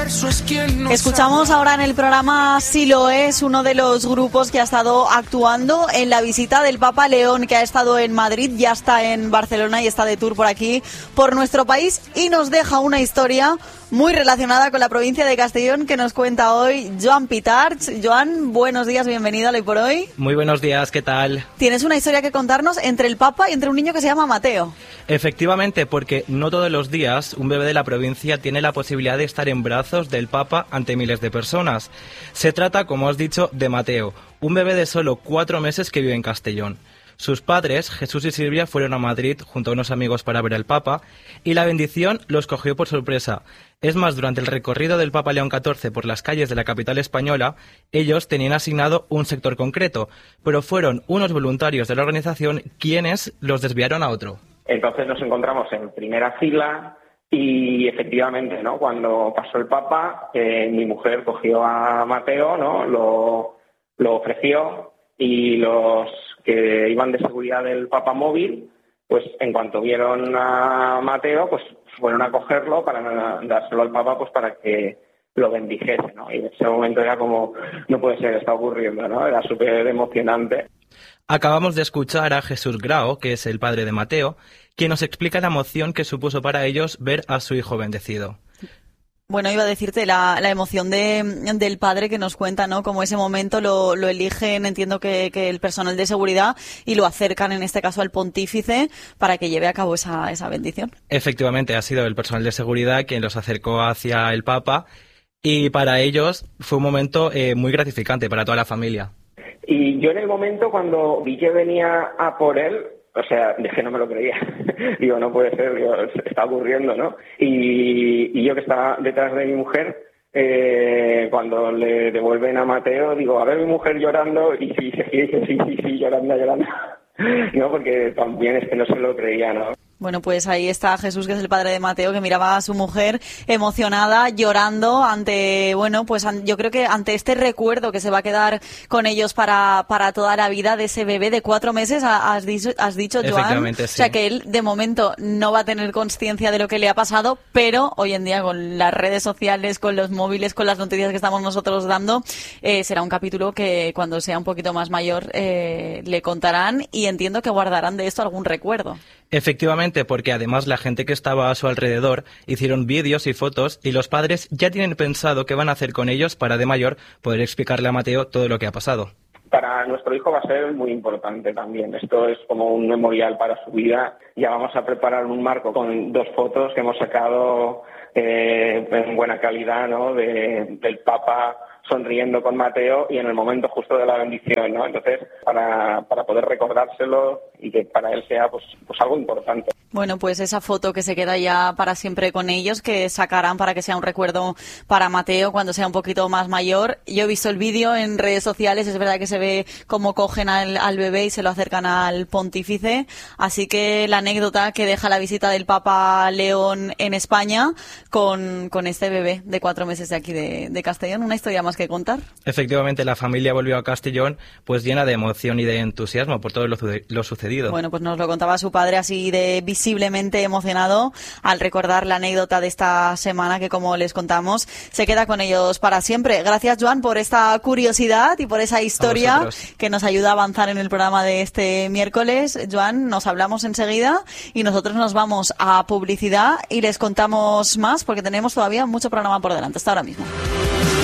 universo es quien nos Escuchamos ahora en el programa Siloé, es uno de los grupos que ha estado actuando en la visita del Papa León, que ha estado en Madrid, ya está en Barcelona y está de tour por aquí, por nuestro país, y nos deja una historia muy relacionada con la provincia de Castellón que nos cuenta hoy Joan Pitarch. Joan, buenos días, bienvenido a Hoy por Hoy. Muy buenos días, ¿qué tal? Tienes una historia que contarnos entre el Papa y entre un niño que se llama Mateo. Efectivamente, porque no todos los días un bebé de la provincia tiene la posibilidad de estar en brazos del Papa ante miles de personas. Se trata, como has dicho, de Mateo, un bebé de solo 4 meses que vive en Castellón. Sus padres, Jesús y Silvia, fueron a Madrid junto a unos amigos para ver al Papa y la bendición los cogió por sorpresa. Es más, durante el recorrido del Papa León XIV por las calles de la capital española, ellos tenían asignado un sector concreto, pero fueron unos voluntarios de la organización quienes los desviaron a otro. Entonces nos encontramos en primera fila y efectivamente, ¿no? Cuando pasó el Papa, mi mujer cogió a Mateo, ¿no? Lo ofreció y los que iban de seguridad del Papa móvil, pues en cuanto vieron a Mateo, pues fueron a cogerlo para dárselo al Papa, pues para que lo bendijese, ¿no? Y en ese momento era como, no puede ser, está ocurriendo, ¿no? Era súper emocionante. Acabamos de escuchar a Jesús Grao, que es el padre de Mateo, quien nos explica la emoción que supuso para ellos ver a su hijo bendecido. Bueno, iba a decirte la emoción del padre que nos cuenta, ¿no? Como ese momento lo eligen, entiendo que el personal de seguridad, y lo acercan en este caso al pontífice para que lleve a cabo esa bendición. Efectivamente, ha sido el personal de seguridad quien los acercó hacia el Papa y para ellos fue un momento muy gratificante para toda la familia. Y yo en el momento cuando vi que venía a por él, o sea, dije, no me lo creía. Digo, no puede ser, digo, está ocurriendo, ¿no? Y yo que estaba detrás de mi mujer, cuando le devuelven a Mateo, digo, a ver mi mujer llorando, y sí, llorando. No, porque también es que no se lo creía, ¿no? Bueno, pues ahí está Jesús, que es el padre de Mateo, que miraba a su mujer emocionada, llorando ante, bueno, pues yo creo que ante este recuerdo que se va a quedar con ellos para toda la vida de ese bebé de 4 meses, has dicho, Joan. Efectivamente, sí. O sea, que él de momento no va a tener consciencia de lo que le ha pasado, pero hoy en día con las redes sociales, con los móviles, con las noticias que estamos nosotros dando, será un capítulo que cuando sea un poquito más mayor le contarán, y entiendo que guardarán de esto algún recuerdo. Efectivamente, porque además la gente que estaba a su alrededor hicieron vídeos y fotos y los padres ya tienen pensado qué van a hacer con ellos para de mayor poder explicarle a Mateo todo lo que ha pasado. Para nuestro hijo va a ser muy importante también. Esto es como un memorial para su vida. Ya vamos a preparar un marco con 2 fotos que hemos sacado en buena calidad, ¿no? Del Papa sonriendo con Mateo y en el momento justo de la bendición, ¿no? Entonces, para poder recordárselo y que para él sea pues algo importante. Bueno, pues esa foto que se queda ya para siempre con ellos, que sacarán para que sea un recuerdo para Mateo cuando sea un poquito más mayor. Yo he visto el vídeo en redes sociales, es verdad que se ve cómo cogen al bebé y se lo acercan al pontífice, así que la anécdota que deja la visita del Papa León en España con este bebé de 4 meses de aquí de Castellón, una historia más que contar. Efectivamente, la familia volvió a Castellón pues llena de emoción y de entusiasmo por todo lo sucedido. Bueno, pues nos lo contaba su padre así de visiblemente emocionado al recordar la anécdota de esta semana que, como les contamos, se queda con ellos para siempre. Gracias, Joan, por esta curiosidad y por esa historia que nos ayuda a avanzar en el programa de este miércoles. Joan, nos hablamos enseguida y nosotros nos vamos a publicidad y les contamos más porque tenemos todavía mucho programa por delante. Hasta ahora mismo.